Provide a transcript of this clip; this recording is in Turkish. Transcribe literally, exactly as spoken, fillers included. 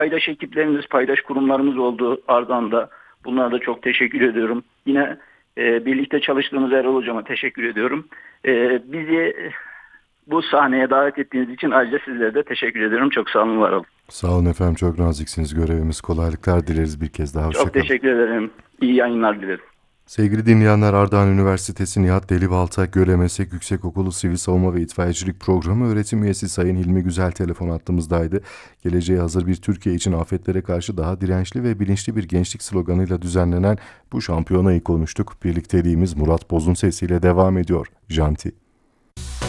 paydaş ekiplerimiz, paydaş kurumlarımız oldu Ardahan'da. Bunlara da çok teşekkür ediyorum. Yine e, birlikte çalıştığımız Erol Hocam'a teşekkür ediyorum. E, bizi bu sahneye davet ettiğiniz için ayrıca sizlere de teşekkür ediyorum. Çok sağ olun, var olun. Sağ olun efendim, çok naziksiniz. Görevimiz kolaylıklar dileriz bir kez daha. Hoşça Çok kalın. teşekkür ederim. İyi yayınlar dilerim. Sevgili dinleyenler, Ardahan Üniversitesi Nihat Delibalta Göle Meslek Yüksekokulu Sivil Savunma ve İtfaiyecilik Programı öğretim üyesi Sayın Hilmi Güzel telefon hattımızdaydı. Geleceğe hazır bir Türkiye için afetlere karşı daha dirençli ve bilinçli bir gençlik sloganıyla düzenlenen bu şampiyonayı konuştuk. Birlikteliğimiz Murat Boz'un sesiyle devam ediyor. Janti.